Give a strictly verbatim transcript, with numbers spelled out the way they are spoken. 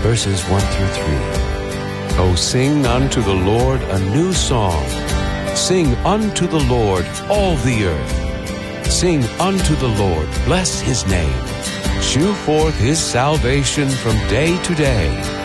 verses one through three. Oh, sing unto the Lord a new song. Sing unto the Lord all the earth. Sing unto the Lord, bless his name. Shew forth his salvation from day to day.